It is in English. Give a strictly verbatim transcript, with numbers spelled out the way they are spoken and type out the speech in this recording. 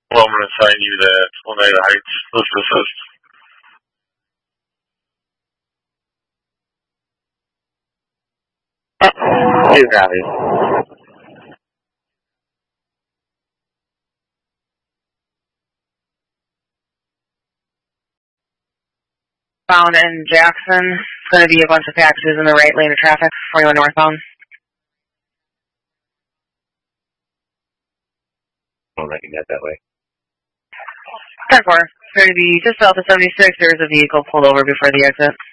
Well, I'm going to assign you that Oneida Heights Lift Assist. You got it. Bound in Jackson. It's going to be a bunch of packages in the right lane of traffic, forty-one northbound. I'm writing that that way. ten four. It's going to be just south of seventy-six. There's a vehicle pulled over before the exit.